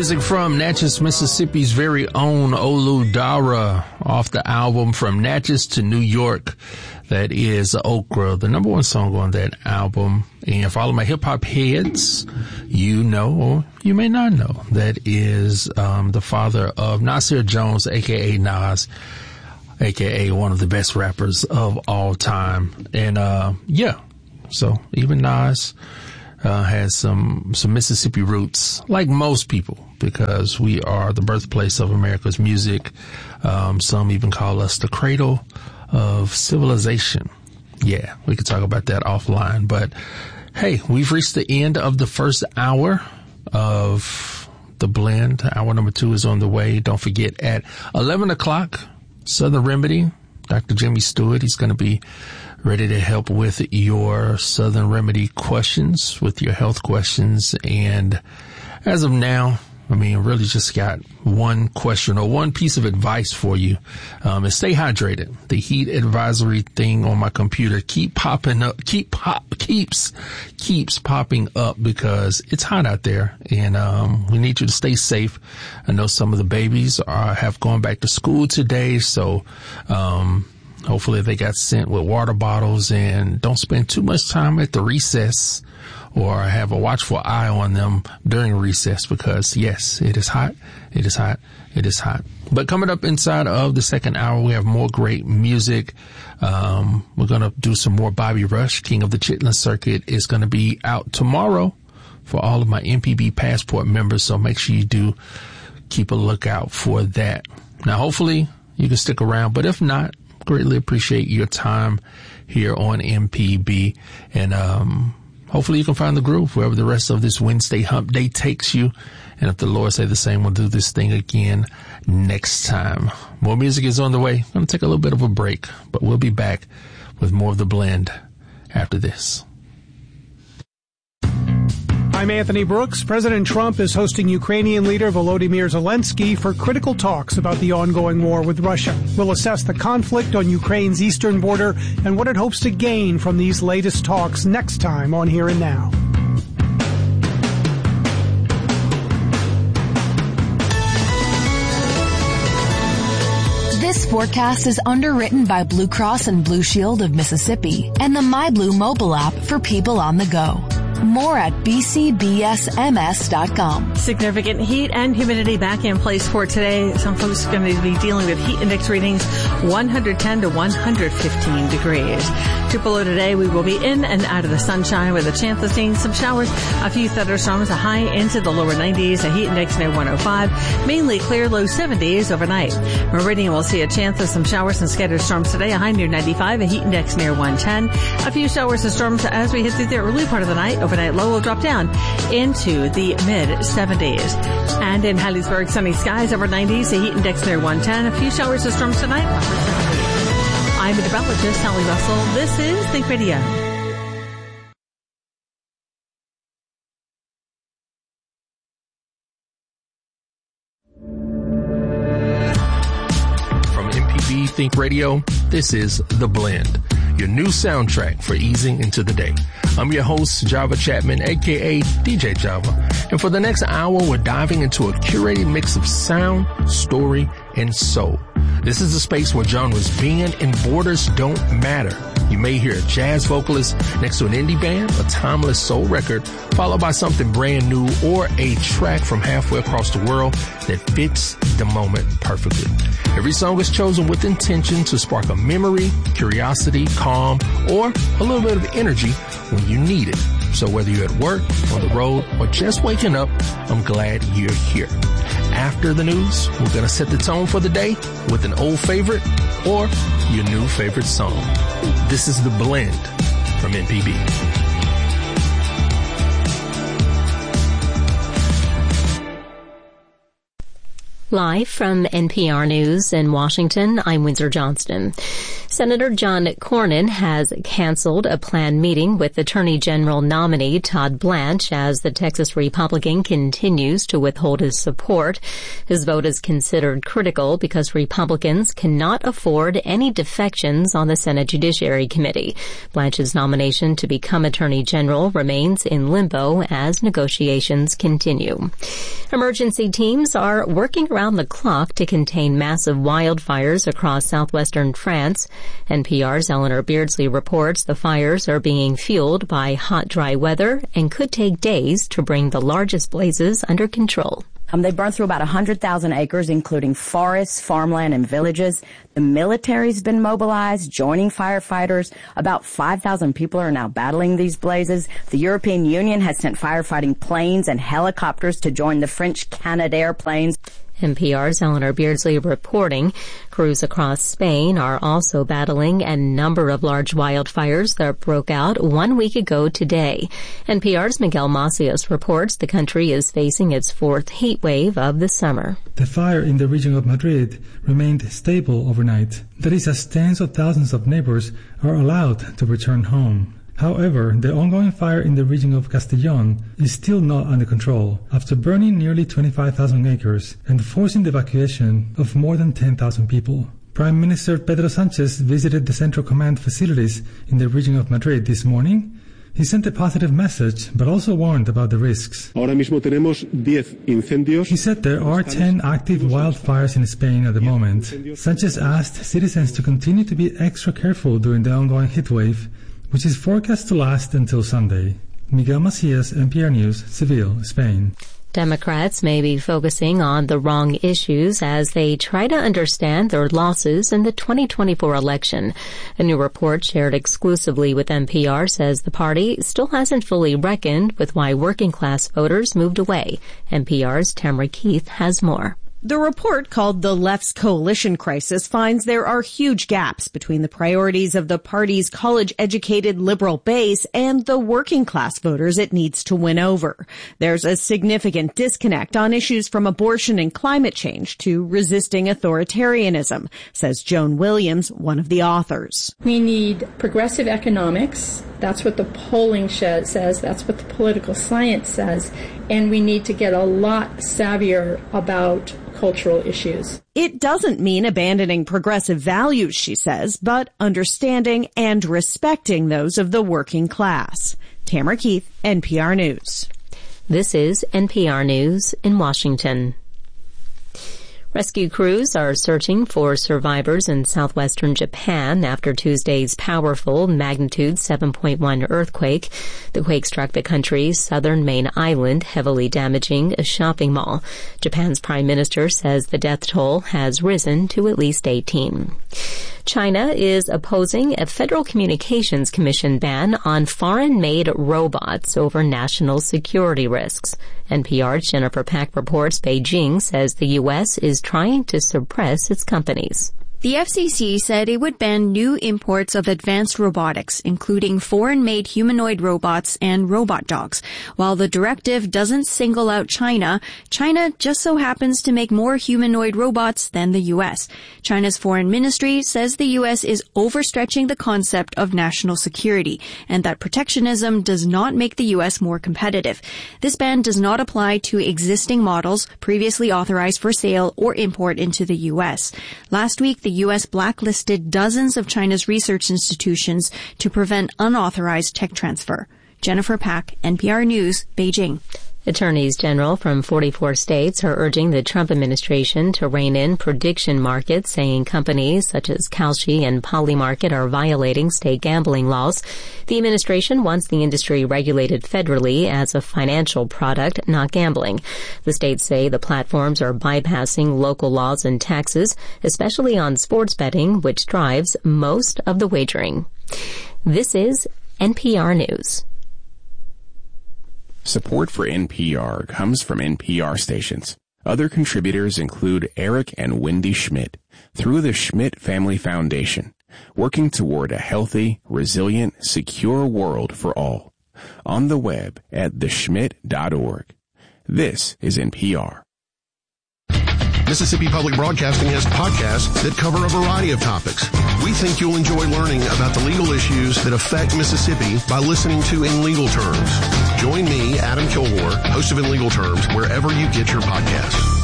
Music from Natchez, Mississippi's very own Olu Dara off the album From Natchez to New York. That is Okra, the number one song on that album. And for all of my hip hop heads, you know, or you may not know, that is the father of Nasir Jones, aka Nas, aka one of the best rappers of all time. And yeah, so even Nas has some Mississippi roots, like most people, because we are the birthplace of America's music. Some even call us the cradle of civilization. Yeah, we could talk about that offline. But hey, we've reached the end of the first hour of the blend. Hour number 2 is on the way. Don't forget, at 11 o'clock, Southern Remedy, Dr. Jimmy Stewart. He's going to be ready to help with your Southern Remedy questions, with your health questions. And as of now, I mean, really just got one question or one piece of advice for you. And stay hydrated. The heat advisory thing on my computer keeps popping up because it's hot out there, and we need you to stay safe. I know some of the babies have gone back to school today, so hopefully they got sent with water bottles, and don't spend too much time at the recess, or have a watchful eye on them during recess, because yes, it is hot. It is hot. It is hot. But coming up inside of the second hour, we have more great music. We're going to do some more Bobby Rush. King of the Chitlin Circuit is going to be out tomorrow for all of my MPB Passport members. So make sure you do keep a lookout for that. Now, hopefully you can stick around, but if not, greatly appreciate your time here on MPB. And, hopefully you can find the groove wherever the rest of this Wednesday hump day takes you. And if the Lord say the same, we'll do this thing again next time. More music is on the way. I'm going to take a little bit of a break, but we'll be back with more of the blend after this. I'm Anthony Brooks. President Trump is hosting Ukrainian leader Volodymyr Zelensky for critical talks about the ongoing war with Russia. We'll assess the conflict on Ukraine's eastern border and what it hopes to gain from these latest talks next time on Here and Now. This forecast is underwritten by Blue Cross and Blue Shield of Mississippi and the MyBlue mobile app for people on the go. More at bcbsms.com. Significant heat and humidity back in place for today. Some folks are going to be dealing with heat index readings 110 to 115 degrees. Tupelo today, we will be in and out of the sunshine with a chance of seeing some showers, a few thunderstorms, a high into the lower 90s, a heat index near 105, mainly clear, low 70s overnight. Meridian will see a chance of some showers and scattered storms today, a high near 95, a heat index near 110, a few showers and storms as we hit through the early part of the night. Overnight low will drop down into the mid-70s. And in Hattiesburg, sunny skies over 90s, a heat index near 110, a few showers and storms tonight, upper 70s. I'm meteorologist Sally Russell. This is Think Radio. From MPB Think Radio, this is The Blend, your new soundtrack for easing into the day. I'm your host, Java Chapman, aka DJ Java. And for the next hour, we're diving into a curated mix of sound, story, and soul. This is a space where genres bend and borders don't matter. You may hear a jazz vocalist next to an indie band, a timeless soul record, followed by something brand new, or a track from halfway across the world that fits the moment perfectly. Every song is chosen with intention to spark a memory, curiosity, calm, or a little bit of energy when you need it. So whether you're at work, on the road, or just waking up, I'm glad you're here. After the news, we're going to set the tone for the day with an old favorite or your new favorite song. This is The Blend from MPB. Live from NPR News in Washington, I'm Windsor Johnston. Senator John Cornyn has canceled a planned meeting with Attorney General nominee Todd Blanche as the Texas Republican continues to withhold his support. His vote is considered critical because Republicans cannot afford any defections on the Senate Judiciary Committee. Blanche's nomination to become Attorney General remains in limbo as negotiations continue. Emergency teams are working around the clock to contain massive wildfires across southwestern France. NPR's Eleanor Beardsley reports the fires are being fueled by hot, dry weather and could take days to bring the largest blazes under control. They burned through about 100,000 acres, including forests, farmland, and villages. The military's been mobilized, joining firefighters. About 5,000 people are now battling these blazes. The European Union has sent firefighting planes and helicopters to join the French Canadair planes. NPR's Eleanor Beardsley reporting. Crews across Spain are also battling a number of large wildfires that broke out 1 week ago today. NPR's Miguel Macias reports the country is facing its fourth heat wave of the summer. The fire in the region of Madrid remained stable overnight. That is, as tens of thousands of neighbors are allowed to return home. However, the ongoing fire in the region of Castellón is still not under control after burning nearly 25,000 acres and forcing the evacuation of more than 10,000 people. Prime Minister Pedro Sánchez visited the Central Command facilities in the region of Madrid this morning. He sent a positive message, but also warned about the risks. He said there are 10 active wildfires in Spain at the moment. Sánchez asked citizens to continue to be extra careful during the ongoing heatwave, which is forecast to last until Sunday. Miguel Macias, NPR News, Seville, Spain. Democrats may be focusing on the wrong issues as they try to understand their losses in the 2024 election. A new report shared exclusively with NPR says the party still hasn't fully reckoned with why working-class voters moved away. NPR's Tamara Keith has more. The report, called The Left's Coalition Crisis, finds there are huge gaps between the priorities of the party's college-educated liberal base and the working-class voters it needs to win over. There's a significant disconnect on issues from abortion and climate change to resisting authoritarianism, says Joan Williams, one of the authors. We need progressive economics. That's what the polling says. That's what the political science says. And we need to get a lot savvier about cultural issues. It doesn't mean abandoning progressive values, she says, but understanding and respecting those of the working class. Tamara Keith, NPR News. This is NPR News in Washington. Rescue crews are searching for survivors in southwestern Japan after Tuesday's powerful magnitude 7.1 earthquake. The quake struck the country's southern main island, heavily damaging a shopping mall. Japan's prime minister says the death toll has risen to at least 18. China is opposing a Federal Communications Commission ban on foreign-made robots over national security risks. NPR's Jennifer Pack reports Beijing says the U.S. is trying to suppress its companies. The FCC said it would ban new imports of advanced robotics, including foreign-made humanoid robots and robot dogs. While the directive doesn't single out China, China just so happens to make more humanoid robots than the U.S. China's foreign ministry says the U.S. is overstretching the concept of national security and that protectionism does not make the U.S. more competitive. This ban does not apply to existing models previously authorized for sale or import into the U.S. Last week, the U.S. blacklisted dozens of China's research institutions to prevent unauthorized tech transfer. Jennifer Pack, NPR News, Beijing. Attorneys general from 44 states are urging the Trump administration to rein in prediction markets, saying companies such as Kalshi and Polymarket are violating state gambling laws. The administration wants the industry regulated federally as a financial product, not gambling. The states say the platforms are bypassing local laws and taxes, especially on sports betting, which drives most of the wagering. This is NPR News. Support for NPR comes from NPR stations. Other contributors include Eric and Wendy Schmidt through the Schmidt Family Foundation, working toward a healthy, resilient, secure world for all. On the web at theschmidt.org. This is NPR. Mississippi Public Broadcasting has podcasts that cover a variety of topics. We think you'll enjoy learning about the legal issues that affect Mississippi by listening to In Legal Terms. Join me, Adam Kilgore, host of In Legal Terms, wherever you get your podcasts.